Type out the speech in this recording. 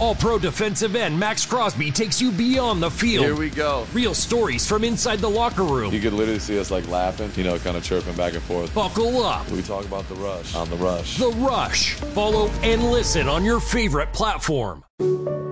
All-Pro defensive end Max Crosby takes you beyond the field. Here we go. Real stories from inside the locker room. You could literally see us like laughing, kind of chirping back and forth. Buckle up. We talk about The Rush on The Rush. The Rush. Follow and listen on your favorite platform.